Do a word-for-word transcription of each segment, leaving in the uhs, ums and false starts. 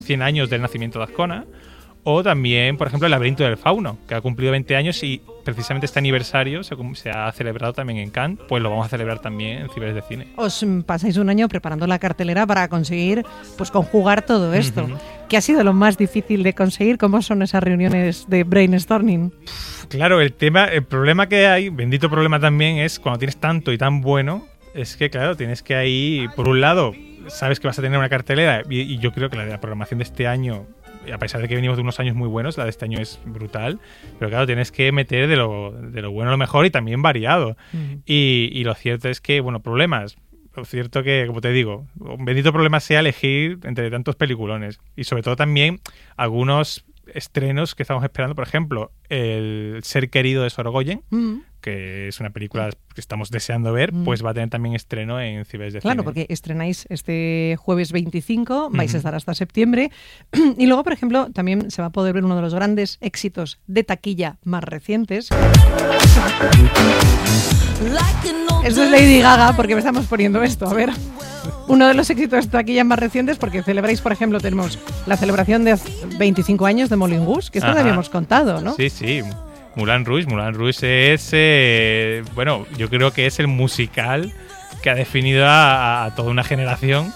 cien años del nacimiento de Azcona. O también, por ejemplo, el Laberinto del Fauno, que ha cumplido veinte años y precisamente este aniversario se, se ha celebrado también en Cannes, pues lo vamos a celebrar también en Cibeles de Cine. Os pasáis un año preparando la cartelera para conseguir pues conjugar todo esto. Uh-huh. ¿Qué ha sido lo más difícil de conseguir? ¿Cómo son esas reuniones de brainstorming? Claro, el tema, el problema que hay, bendito problema también, es cuando tienes tanto y tan bueno, es que claro, tienes que ahí, por un lado, sabes que vas a tener una cartelera y, y yo creo que la de la programación de este año, a pesar de que venimos de unos años muy buenos, la de este año es brutal, pero claro, tienes que meter de lo, de lo bueno a lo mejor y también variado. Uh-huh. Y, y lo cierto es que, bueno, problemas. Lo cierto que, como te digo, un bendito problema sea elegir entre tantos peliculones. Y sobre todo también algunos estrenos que estamos esperando. Por ejemplo, El ser querido de Sorogoyen, uh-huh. que es una película que estamos deseando ver, uh-huh. pues va a tener también estreno en Cibeles de Cine. Claro, porque estrenáis este jueves veinticinco, vais uh-huh. a estar hasta septiembre. Y luego, por ejemplo, también se va a poder ver uno de los grandes éxitos de taquilla más recientes. Esto es Lady Gaga, porque me estamos poniendo esto. A ver, uno de los éxitos de taquilla más recientes, porque celebráis, por ejemplo, tenemos la celebración de veinticinco años de Moulin Rouge, que esto Ajá. lo habíamos contado, ¿no? Sí, sí. Moulin Rouge. Moulin Rouge es, eh, bueno, yo creo que es el musical que ha definido a, a toda una generación.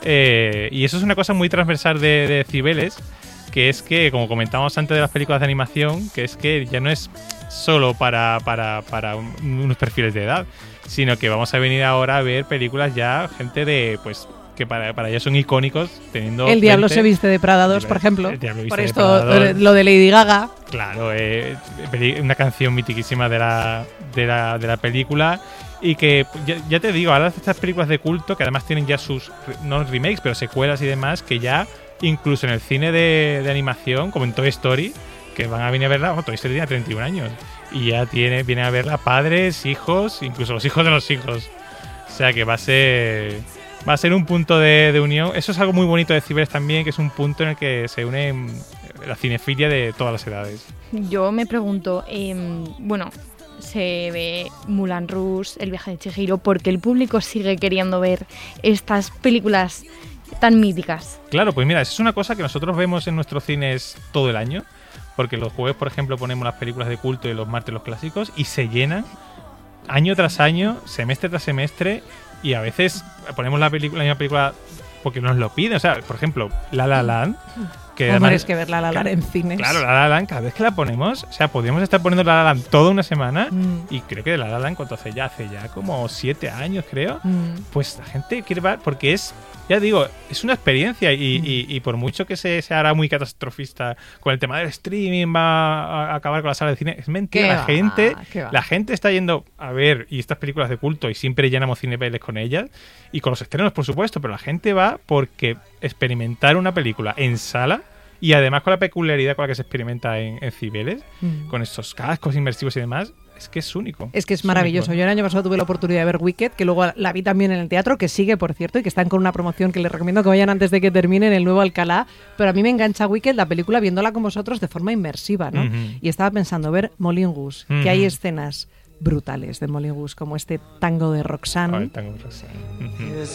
Eh, y eso es una cosa muy transversal de, de Cibeles, que es que, como comentábamos antes de las películas de animación, que es que ya no es solo para, para, para unos perfiles de edad, sino que vamos a venir ahora a ver películas ya, gente de, pues, que para, para ellos son icónicos, teniendo... El Diablo se viste de Prada dos, por ejemplo. Por esto, de lo de Lady Gaga. Claro, eh, una canción mitiquísima de la, de la, de la película. Y que, ya, ya te digo, ahora estas películas de culto, que además tienen ya sus, no remakes, pero secuelas y demás, que ya, incluso en el cine de, de animación, como en Toy Story, que van a venir a verla, bueno, Toy Story tiene treinta y un años, y ya tiene, vienen a verla padres, hijos, incluso los hijos de los hijos. O sea que va a ser... Va a ser un punto de, de unión. Eso es algo muy bonito de Cibeles también, que es un punto en el que se une la cinefilia de todas las edades. Yo me pregunto, eh, bueno, se ve Moulin Rouge, El viaje de Chihiro, ¿por qué el público sigue queriendo ver estas películas tan míticas? Claro, pues mira, eso es una cosa que nosotros vemos en nuestros cines todo el año, porque los jueves, por ejemplo, ponemos las películas de culto y los martes los clásicos, y se llenan año tras año, semestre tras semestre. Y a veces ponemos la, película, la misma película porque nos lo piden. O sea, por ejemplo, La La Land. Que Hombre, es que ver La La Land en cines. Claro, La La Land, cada vez que la ponemos, o sea, podríamos estar poniendo La La Land toda una semana. Mm. Y creo que La La Land, ¿cuánto hace ya? Hace ya como siete años, creo. Mm. Pues la gente quiere ver, porque es, ya digo, es una experiencia. Y, mm. y, y por mucho que se, se hará muy catastrofista con el tema del streaming, va a acabar con la sala de cine, es mentira. La gente, la gente está yendo a ver y estas películas de culto y siempre llenamos Cinepeles con ellas. Y con los estrenos, por supuesto, pero la gente va porque experimentar una película en sala, y además con la peculiaridad con la que se experimenta en, en Cibeles, mm. con estos cascos inmersivos y demás, es que es único. Es que es, es maravilloso. Único. Yo el año pasado tuve la oportunidad de ver Wicked, que luego la vi también en el teatro, que sigue, por cierto, y que están con una promoción que les recomiendo que vayan antes de que termine en el nuevo Alcalá. Pero a mí me engancha Wicked, la película, viéndola con vosotros de forma inmersiva, ¿no? Uh-huh. Y estaba pensando, ver Moulin Rouge, uh-huh. que hay escenas brutales de Moulin Rouge, como este tango de Roxanne. Oh, el tango de Roxanne. Uh-huh.